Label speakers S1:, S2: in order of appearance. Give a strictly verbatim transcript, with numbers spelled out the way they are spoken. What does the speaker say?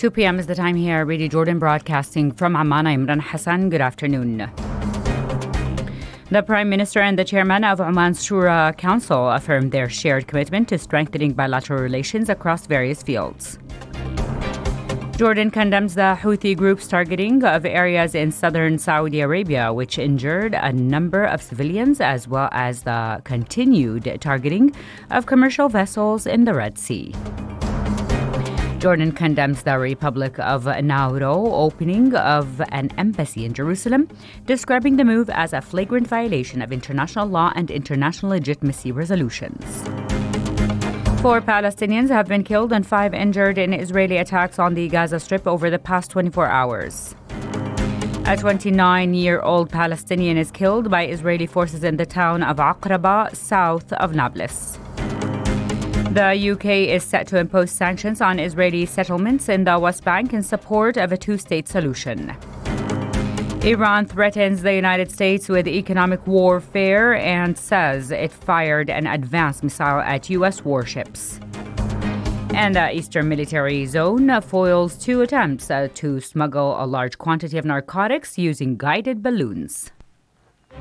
S1: two p.m. is the time here. Radio Jordan broadcasting from Amman. I'm Imran Hassan. Good afternoon. The Prime Minister and the Chairman of Oman's Shura Council affirmed their shared commitment to strengthening bilateral relations across various fields. Jordan condemns the Houthi group's targeting of areas in southern Saudi Arabia, which injured a number of civilians, as well as the continued targeting of commercial vessels in the Red Sea. Jordan condemns the Republic of Nauru opening of an embassy in Jerusalem, describing the move as a flagrant violation of international law and international legitimacy resolutions. Four Palestinians have been killed and five injured in Israeli attacks on the Gaza Strip over the past twenty-four hours. A twenty-nine-year-old Palestinian is killed by Israeli forces in the town of Aqraba, south of Nablus. The U K is set to impose sanctions on Israeli settlements in the West Bank in support of a two-state solution. Iran threatens the United States with economic warfare and says it fired an advanced missile at U S warships. And the Eastern Military Zone foils two attempts to smuggle a large quantity of narcotics using guided balloons.